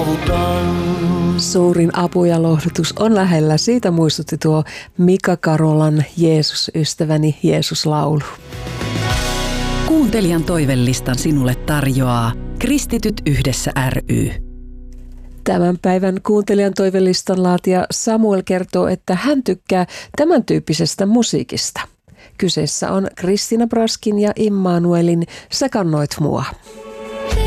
saavutan. Suurin apu ja lohdutus on lähellä. Siitä muistutti tuo Mika Karolan Jeesus, ystäväni Jeesus-laulu. Kuuntelijan toivelistan sinulle tarjoaa Kristityt yhdessä ry. Tämän päivän kuuntelijan toivelistan laatija Samuel kertoo, että hän tykkää tämän tyyppisestä musiikista. Kyseessä on Kristiina Braskin ja Immanuelin Sä kannoit mua.